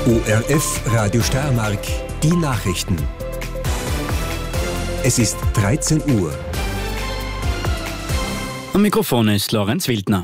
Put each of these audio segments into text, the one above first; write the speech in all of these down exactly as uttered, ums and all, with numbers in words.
O R F Radio Steiermark, die Nachrichten. Es ist dreizehn Uhr. Am Mikrofon ist Lorenz Wildner.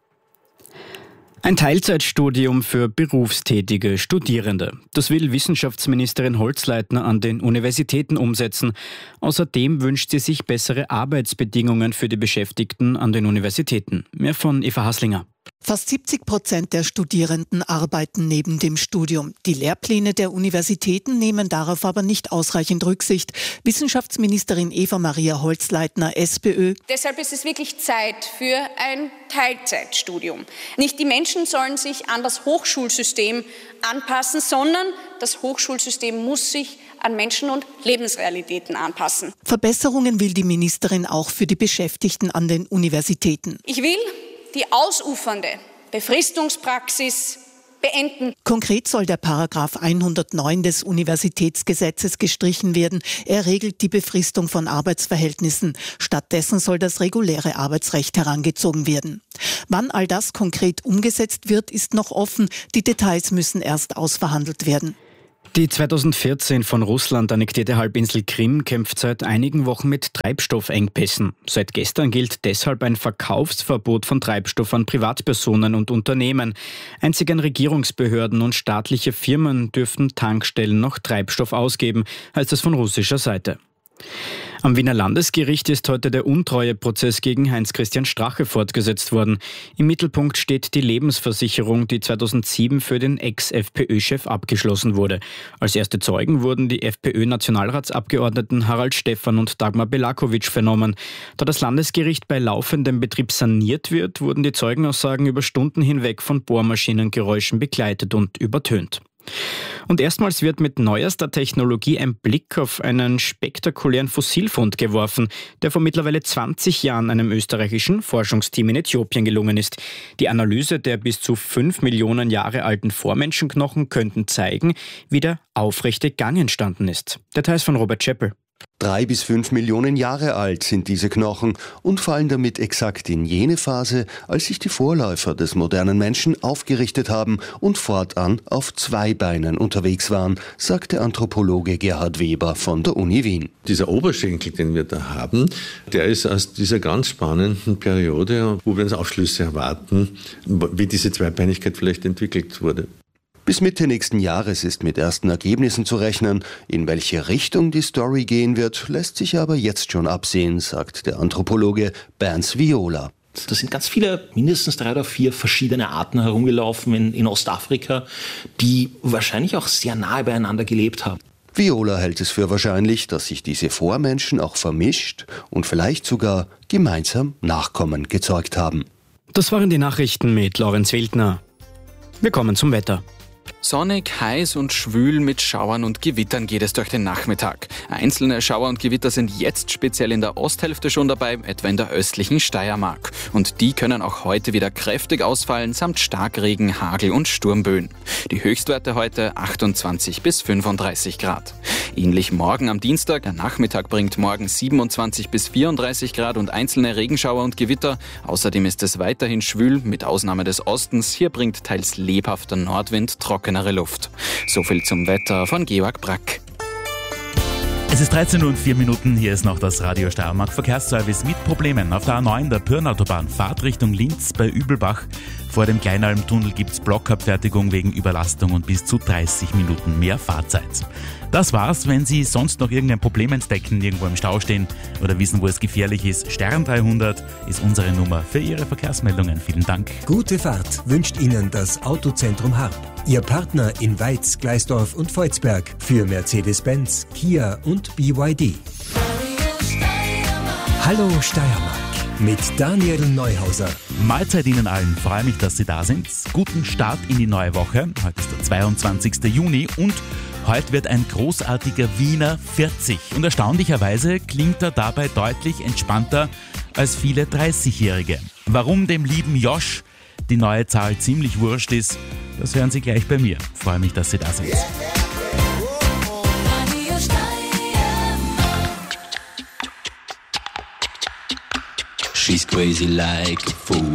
Ein Teilzeitstudium für berufstätige Studierende. Das will Wissenschaftsministerin Holzleitner an den Universitäten umsetzen. Außerdem wünscht sie sich bessere Arbeitsbedingungen für die Beschäftigten an den Universitäten. Mehr von Eva Haslinger. Fast siebzig Prozent der Studierenden arbeiten neben dem Studium. Die Lehrpläne der Universitäten nehmen darauf aber nicht ausreichend Rücksicht. Wissenschaftsministerin Eva-Maria Holzleitner, SPÖ. Deshalb ist es wirklich Zeit für ein Teilzeitstudium. Nicht die Menschen sollen sich an das Hochschulsystem anpassen, sondern das Hochschulsystem muss sich an Menschen und Lebensrealitäten anpassen. Verbesserungen will die Ministerin auch für die Beschäftigten an den Universitäten. Ich will die ausufernde Befristungspraxis beenden. Konkret soll der Paragraph hundertneun des Universitätsgesetzes gestrichen werden. Er regelt die Befristung von Arbeitsverhältnissen. Stattdessen soll das reguläre Arbeitsrecht herangezogen werden. Wann all das konkret umgesetzt wird, ist noch offen. Die Details müssen erst ausverhandelt werden. Die zweitausendvierzehn von Russland annektierte Halbinsel Krim kämpft seit einigen Wochen mit Treibstoffengpässen. Seit gestern gilt deshalb ein Verkaufsverbot von Treibstoff an Privatpersonen und Unternehmen. Einzig an Regierungsbehörden und staatliche Firmen dürften Tankstellen noch Treibstoff ausgeben, heißt es von russischer Seite. Am Wiener Landesgericht ist heute der Untreueprozess gegen Heinz-Christian Strache fortgesetzt worden. Im Mittelpunkt steht die Lebensversicherung, die zweitausendsieben für den Ex-FPÖ-Chef abgeschlossen wurde. Als erste Zeugen wurden die FPÖ-Nationalratsabgeordneten Harald Stephan und Dagmar Belakovic vernommen. Da das Landesgericht bei laufendem Betrieb saniert wird, wurden die Zeugenaussagen über Stunden hinweg von Bohrmaschinengeräuschen begleitet und übertönt. Und erstmals wird mit neuester Technologie ein Blick auf einen spektakulären Fossilfund geworfen, der vor mittlerweile zwanzig Jahren einem österreichischen Forschungsteam in Äthiopien gelungen ist. Die Analyse der bis zu fünf Millionen Jahre alten Vormenschenknochen könnten zeigen, wie der aufrechte Gang entstanden ist. Details von Robert Scheppel. Drei bis fünf Millionen Jahre alt sind diese Knochen und fallen damit exakt in jene Phase, als sich die Vorläufer des modernen Menschen aufgerichtet haben und fortan auf zwei Beinen unterwegs waren, sagt der Anthropologe Gerhard Weber von der Uni Wien. Dieser Oberschenkel, den wir da haben, der ist aus dieser ganz spannenden Periode, wo wir uns Aufschlüsse erwarten, wie diese Zweibeinigkeit vielleicht entwickelt wurde. Bis Mitte nächsten Jahres ist mit ersten Ergebnissen zu rechnen. In welche Richtung die Story gehen wird, lässt sich aber jetzt schon absehen, sagt der Anthropologe Bernd Viola. Da sind ganz viele, mindestens drei oder vier verschiedene Arten herumgelaufen in, in Ostafrika, die wahrscheinlich auch sehr nahe beieinander gelebt haben. Viola hält es für wahrscheinlich, dass sich diese Vormenschen auch vermischt und vielleicht sogar gemeinsam Nachkommen gezeugt haben. Das waren die Nachrichten mit Lorenz Wildner. Wir kommen zum Wetter. Sonnig, heiß und schwül mit Schauern und Gewittern geht es durch den Nachmittag. Einzelne Schauer und Gewitter sind jetzt speziell in der Osthälfte schon dabei, etwa in der östlichen Steiermark. Und die können auch heute wieder kräftig ausfallen, samt Starkregen, Hagel und Sturmböen. Die Höchstwerte heute achtundzwanzig bis fünfunddreißig Grad. Ähnlich morgen am Dienstag. Der Nachmittag bringt morgen siebenundzwanzig bis vierunddreißig Grad und einzelne Regenschauer und Gewitter. Außerdem ist es weiterhin schwül, mit Ausnahme des Ostens. Hier bringt teils lebhafter Nordwind trockenere Luft. So viel zum Wetter von Georg Brack. Es ist dreizehn Uhr und vier Minuten, hier ist noch das Radio Steiermark Verkehrsservice mit Problemen. Auf der A neun, der Pirnautobahn, Fahrt Richtung Linz bei Übelbach. Vor dem Kleinalmtunnel gibt es Blockabfertigung wegen Überlastung und bis zu dreißig Minuten mehr Fahrzeit. Das war's. Wenn Sie sonst noch irgendein Problem entdecken, irgendwo im Stau stehen oder wissen, wo es gefährlich ist, Stern dreihundert ist unsere Nummer für Ihre Verkehrsmeldungen. Vielen Dank. Gute Fahrt wünscht Ihnen das Autozentrum Harp. Ihr Partner in Weiz, Gleisdorf und Volzberg für Mercedes-Benz, Kia und B Y D. Hallo Steiermark mit Daniel Neuhauser. Mahlzeit Ihnen allen. Freue mich, dass Sie da sind. Guten Start in die neue Woche. Heute ist der zweiundzwanzigster Juni und heute wird ein großartiger Wiener vierzig. Und erstaunlicherweise klingt er dabei deutlich entspannter als viele dreißigjährige. Warum dem lieben Josh die neue Zahl ziemlich wurscht ist, das hören Sie gleich bei mir. Freue mich, dass Sie da sind. She's crazy like a fool.